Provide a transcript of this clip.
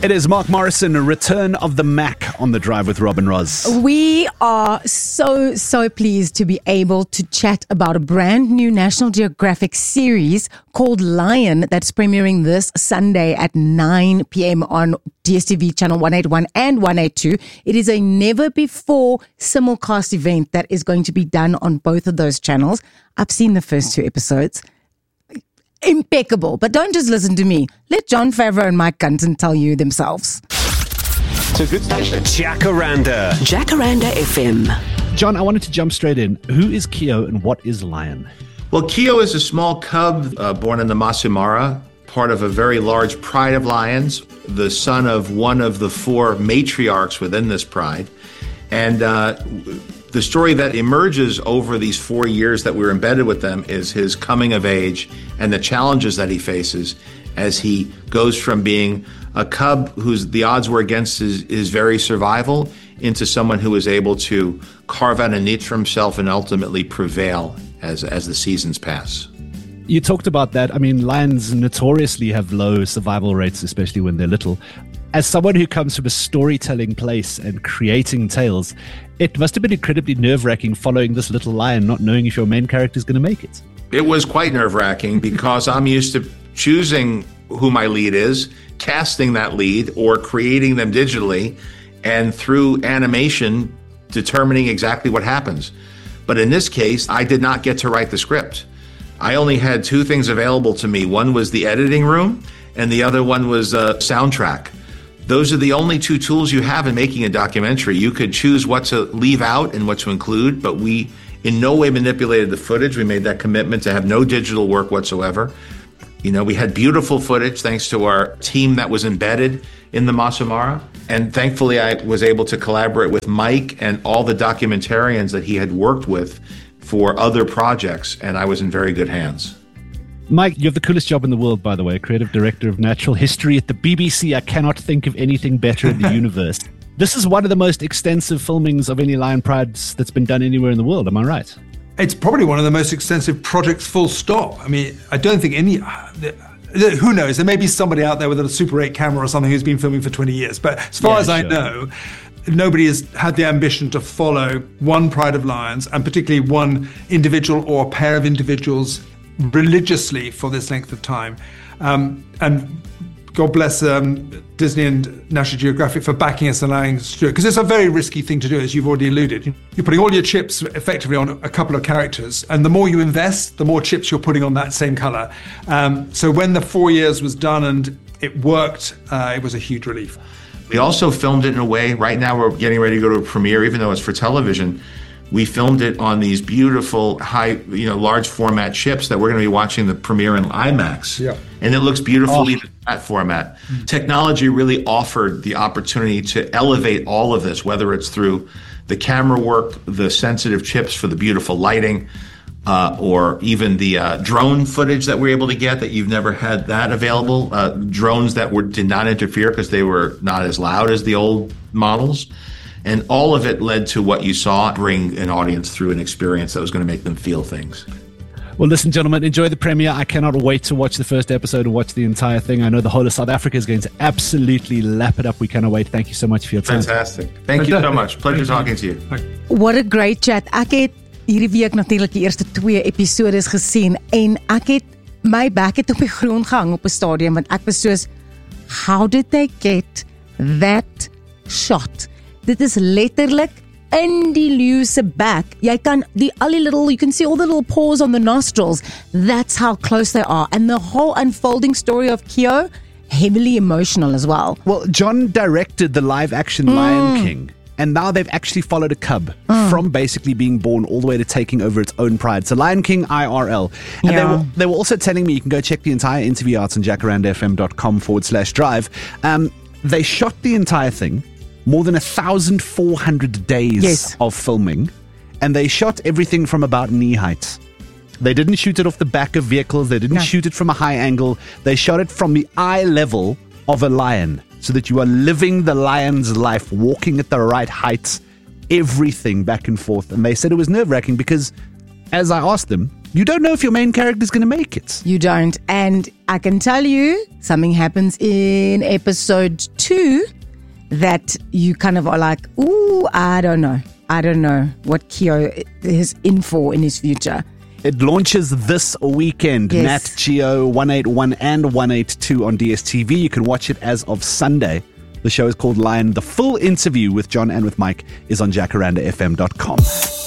It is Mark Morrison, Return of the Mac on The Drive with Rob and Roz. We are so pleased to be able to chat about a brand new National Geographic series called Lion that's premiering this Sunday at 9 p.m. on DSTV channel 181 and 182. It is a never before simulcast event that is going to be done on both of those channels. I've seen the first 2 episodes. Impeccable. But don't just listen to me. Let John Favreau and Mike Gunton tell you themselves. It's a good station. Jacaranda FM. John, I wanted to jump straight in. Who is Keo and what is Lion? Well, Keo is a small cub born in the Masai Mara, part of a very large pride of lions, the son of one of the 4 matriarchs within this pride. And the story that emerges over these 4 years that we're embedded with them is his coming of age and the challenges that he faces as he goes from being a cub whose the odds were against his very survival into someone who is able to carve out a niche for himself and ultimately prevail as the seasons pass. You talked about that. I mean, lions notoriously have low survival rates, especially when they're little. As someone who comes from a storytelling place and creating tales, it must have been incredibly nerve-wracking following this little lion, not knowing if your main character is going to make it. It was quite nerve-wracking because I'm used to choosing who my lead is, casting that lead, or creating them digitally, and through animation, determining exactly what happens. But in this case, I did not get to write the script. I only had 2 things available to me. One was the editing room, and the other one was a soundtrack. Those are the only 2 tools you have in making a documentary. You could choose what to leave out and what to include, but we in no way manipulated the footage. We made that commitment to have no digital work whatsoever. You know, we had beautiful footage thanks to our team that was embedded in the Masai Mara. And thankfully, I was able to collaborate with Mike and all the documentarians that he had worked with for other projects, and I was in very good hands. Mike, you have the coolest job in the world, by the way, creative director of natural history at the BBC. I cannot think of anything better in the universe. This is one of the most extensive filmings of any Lion Prides that's been done anywhere in the world. Am I right? It's probably one of the most extensive projects, full stop. I mean, I don't think any... who knows? There may be somebody out there with a Super 8 camera or something who's been filming for 20 years. But as far as I know, nobody has had the ambition to follow one pride of lions, and particularly one individual or a pair of individuals religiously for this length of time. And God bless Disney and National Geographic for backing us and allowing us to do it, because it's a very risky thing to do, as you've already alluded. You're putting all your chips effectively on a couple of characters, and the more you invest, the more chips you're putting on that same color. So when the 4 years was done and it worked, it was a huge relief. We also filmed it in a way, right now we're getting ready to go to a premiere, even though it's for television. We filmed it on these beautiful, large format chips that we're going to be watching the premiere in IMAX. Yeah. And it looks beautiful even in that format. Mm-hmm. Technology really offered the opportunity to elevate all of this, whether it's through the camera work, the sensitive chips for the beautiful lighting, or even the drone footage that we're able to get that you've never had that available. Drones that did not interfere because they were not as loud as the old models. And all of it led to what you saw, bring an audience through an experience that was going to make them feel things. Well, listen, gentlemen, enjoy the premiere. I cannot wait to watch the first episode and watch the entire thing. I know the whole of South Africa is going to absolutely lap it up. We cannot wait. Thank you so much for your time. Fantastic. Thank you so much. Pleasure talking to you. What a great chat. Ek het hierdie week natuurlik die eerste 2 episodes gesien en ek het my bek het op die grond gehang op 'n stadium want ek was soos, how did they get that shot? Dit is letterlik in die leeu se back. You can see all the little pores on the nostrils. That's how close they are. And the whole unfolding story of Keo, heavily emotional as well. Well, John directed the live action Lion King. And now they've actually followed a cub from basically being born all the way to taking over its own pride. So Lion King IRL. And they were also telling me, you can go check the entire interview out on jacarandafm.com/drive. They shot the entire thing. More than 1,400 days of filming, and they shot everything from about knee height. They didn't shoot it off the back of vehicles. They didn't shoot it from a high angle. They shot it from the eye level of a lion so that you are living the lion's life, walking at the right height, everything back and forth. And they said it was nerve-wracking because, as I asked them, you don't know if your main character is going to make it. You don't. And I can tell you, something happens in episode 2 that you kind of are like, ooh, I don't know what Keo is in for in his future. It launches this weekend. Yes. Nat Geo 181 and 182 on DSTV. You can watch it as of Sunday. The show is called Lion. The full interview with John and with Mike is on jacarandafm.com.